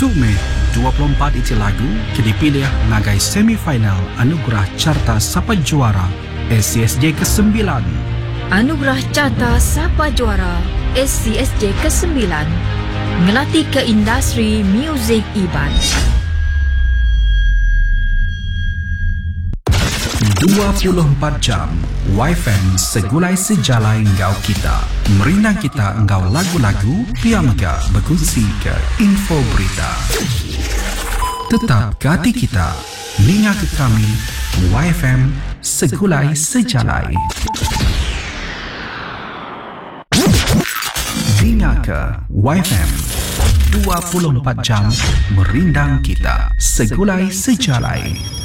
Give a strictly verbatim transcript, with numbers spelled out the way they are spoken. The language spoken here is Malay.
Tuk Mei dua puluh empat iti lagu kini pilih ngagai semifinal Anugerah Carta Sapa Juara S C S J kesembilan. Anugerah Carta Sapa Juara S C S J kesembilan ngelatih ke industri muzik Iban. dua puluh empat jam Y F M segulai sejalai engkau kita. Merinang kita engkau lagu-lagu Piamega berkongsi ke info berita. Tetap ke hati kita. Linga ke kami Y F M segulai sejalai. Linga ke Y F M dua puluh empat jam merindang kita segulai sejalai.